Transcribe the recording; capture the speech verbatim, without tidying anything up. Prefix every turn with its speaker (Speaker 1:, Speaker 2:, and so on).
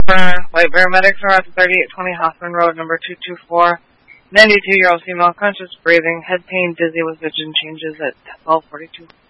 Speaker 1: White paramedics are at the thirty-eight twenty Hoffman Road, number two two four. ninety-two-year-old female, conscious, breathing, head pain, dizzy with vision changes at twelve forty-two.